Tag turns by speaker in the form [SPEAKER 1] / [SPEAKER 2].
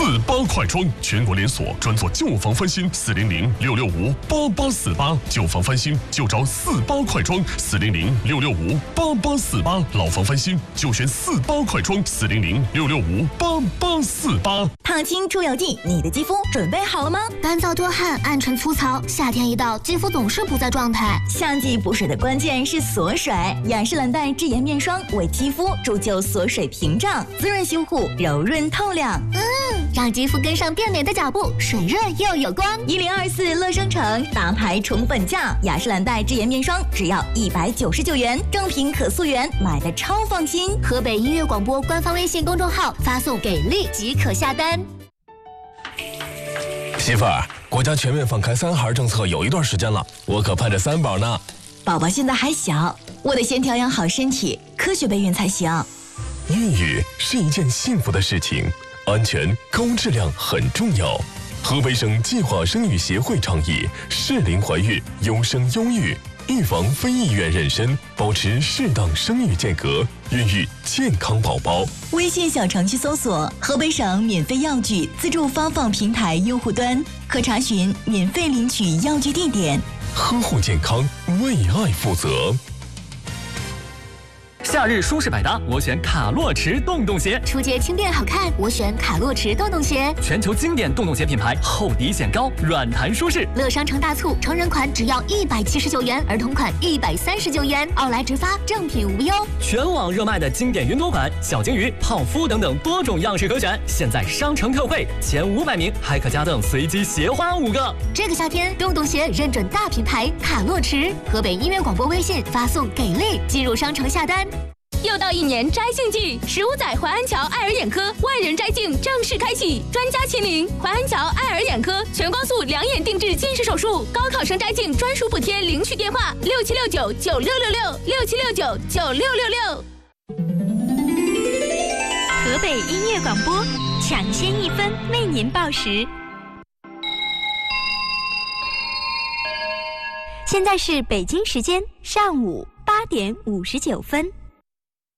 [SPEAKER 1] 48快装，全国连锁，专做旧房翻新，400-665-8848，旧房翻新就找48快装，400-665-8848，老房翻新就选48快装，400-665-8848。
[SPEAKER 2] 烫青出油剂，你的肌肤准备好了吗？
[SPEAKER 3] 干燥多汗、暗沉粗糙，夏天一到，肌肤总是不在状态。
[SPEAKER 2] 夏季补水的关键是锁水，雅诗兰黛智妍面霜为肌肤铸就锁水屏障，滋润修护，柔润透亮。
[SPEAKER 3] 让肌肤跟上变美的脚步，水润又有光。
[SPEAKER 2] 1024乐生城大牌重本价，雅诗兰黛智妍面霜只要199元，正品可溯源，买的超放心。
[SPEAKER 3] 河北音乐广播官方微信公众号发送给力即可下单。
[SPEAKER 4] 媳妇儿，国家全面放开3孩政策有一段时间了，我可盼着3宝呢。
[SPEAKER 2] 宝宝现在还小，我得先调养好身体，科学备孕才行。
[SPEAKER 4] 孕育是一件幸福的事情，安全高质量很重要。河北省计划生育协会倡议适龄怀孕，优生优育，预防非意愿妊娠，保持适当生育间隔，孕育健康宝宝。
[SPEAKER 2] 微信小程序搜索河北省免费药具自助发放平台用户端，可查询免费领取药具地点。
[SPEAKER 4] 呵护健康，为爱负责。
[SPEAKER 5] 夏日舒适百搭，我选卡洛驰洞洞鞋。
[SPEAKER 3] 出街轻便好看，我选卡洛驰洞洞鞋。
[SPEAKER 5] 全球经典洞洞鞋品牌，厚底显高，软弹舒适。
[SPEAKER 3] 乐商城大促，成人款只要179元，儿童款139元，奥莱直发，正品无忧。
[SPEAKER 5] 全网热卖的经典云朵款、小金鱼、泡芙等等多种样式可选，现在商城特惠，前500名还可加赠随机鞋花5个。
[SPEAKER 3] 这个夏天，洞洞鞋认准大品牌卡洛驰。河北音乐广播微信发送给力，进入商城下单。
[SPEAKER 6] 又到1年摘杏季，15载淮安桥爱尔眼科万人摘杏正式开启，专家亲临，淮安桥爱尔眼科全光速2眼定制近视手术，高考生摘杏专属补贴，领取电话67699666，67699666。
[SPEAKER 7] 河北音乐广播，抢先1分为您报时。现在是北京时间上午8点59分。